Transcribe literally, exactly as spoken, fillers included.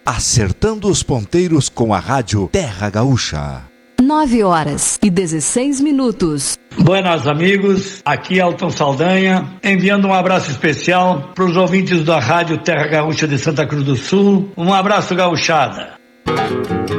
acertando os ponteiros com a rádio Terra Gaúcha. Nove horas e dezesseis minutos. Buenas amigos, aqui é Elton Saldanha, enviando um abraço especial para os ouvintes da rádio Terra Gaúcha de Santa Cruz do Sul. Um abraço, gauchada.